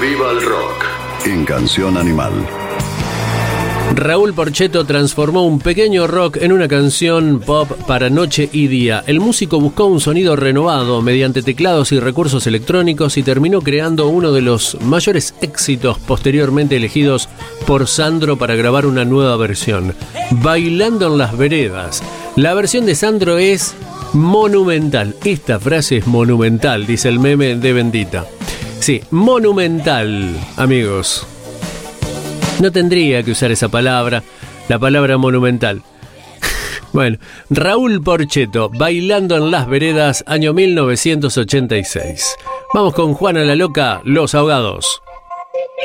Viva el rock en Canción Animal. Raúl Porchetto transformó un pequeño rock en una canción pop para noche y día. El músico buscó un sonido renovado mediante teclados y recursos electrónicos y terminó creando uno de los mayores éxitos posteriormente elegidos por Sandro para grabar una nueva versión, Bailando en las Veredas. La versión de Sandro es monumental. Esta frase es monumental, dice el meme de Bendita. Sí, monumental, amigos. No tendría que usar esa palabra, la palabra monumental. Bueno, Raúl Porchetto, Bailando en las Veredas, año 1986. Vamos con Juana la Loca, Los Ahogados.